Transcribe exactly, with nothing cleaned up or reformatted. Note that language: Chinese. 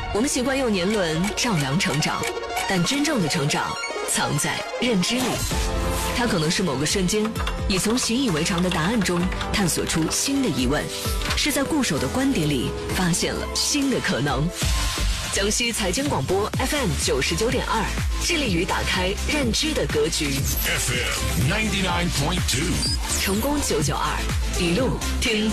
我们习惯用年轮丈量成长，但真正的成长藏在认知里。它可能是某个瞬间，你从习以为常的答案中探索出新的疑问，是在固守的观点里发现了新的可能。江西财经广播 F M 九十九点二，致力于打开认知的格局。 F M ninety nine point two， 成功九九二，一路听。